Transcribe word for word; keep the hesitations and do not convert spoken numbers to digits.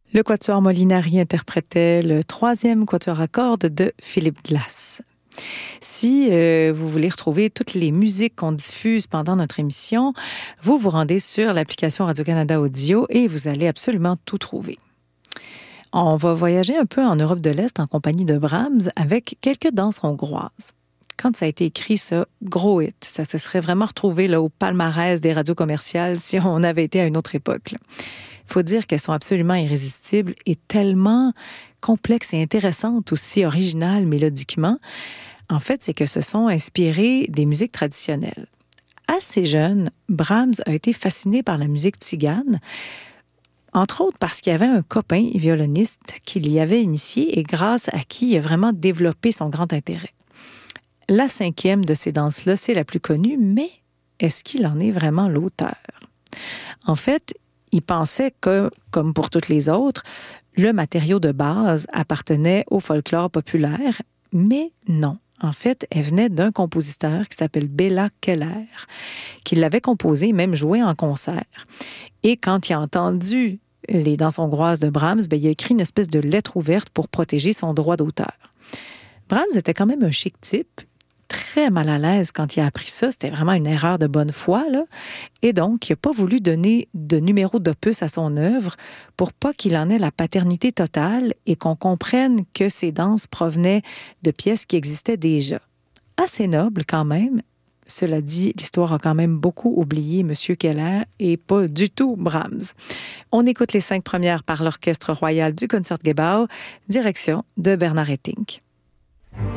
Le quatuor Molinari interprétait le troisième quatuor à cordes de Philippe Glass. Si euh, vous voulez retrouver toutes les musiques qu'on diffuse pendant notre émission, vous vous rendez sur l'application Radio-Canada Audio et vous allez absolument tout trouver. On va voyager un peu en Europe de l'Est en compagnie de Brahms avec quelques danses hongroises. Quand ça a été écrit, ça, gros hit. Ça se serait vraiment retrouvé là, au palmarès des radios commerciales si on avait été à une autre époque. Il faut dire qu'elles sont absolument irrésistibles et tellement complexes et intéressantes aussi, originales mélodiquement. En fait, c'est que se sont inspirées des musiques traditionnelles. Assez jeune, Brahms a été fasciné par la musique tzigane, entre autres parce qu'il y avait un copain violoniste qui l'y avait initié et grâce à qui il a vraiment développé son grand intérêt. La cinquième de ces danses-là, c'est la plus connue, mais est-ce qu'il en est vraiment l'auteur? En fait, il pensait que, comme pour toutes les autres, le matériau de base appartenait au folklore populaire, mais non. En fait, elle venait d'un compositeur qui s'appelle Béla Keller, qui l'avait composé, même joué en concert. Et quand il a entendu les danses hongroises de Brahms, ben, il a écrit une espèce de lettre ouverte pour protéger son droit d'auteur. Brahms était quand même un chic type, très mal à l'aise quand il a appris ça. C'était vraiment une erreur de bonne foi, là. Et donc, il n'a pas voulu donner de numéro d'opus à son œuvre pour pas qu'il en ait la paternité totale et qu'on comprenne que ces danses provenaient de pièces qui existaient déjà. Assez noble quand même. Cela dit, l'histoire a quand même beaucoup oublié M. Keller et pas du tout Brahms. On écoute les cinq premières par l'Orchestre royal du Concertgebouw, direction de Bernard Haitink.